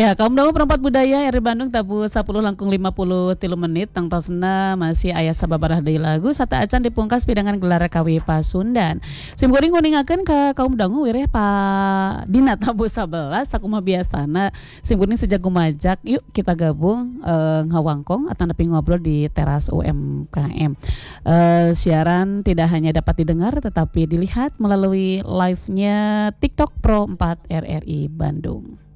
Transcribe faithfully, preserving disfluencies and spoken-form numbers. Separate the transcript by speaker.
Speaker 1: Ya, kaum dangu perempat budaya R I Bandung tabu sepuluh langkung lima puluh tilu menit tang tosna masih aya sababarah deui lagu sata acan dipungkas pidangan gelar kawi Pasundan. Sim kuring kuningakeun ka kaum dangu wireh pa dina tabu sebelas sakumaha biasana. Sim kuring sejak gumajak yuk kita gabung eh, ngawangkong atau nepi ngobrol di teras U M K M. Eh, siaran tidak hanya dapat didengar tetapi dilihat melalui live-nya TikTok Pro empat R R I Bandung.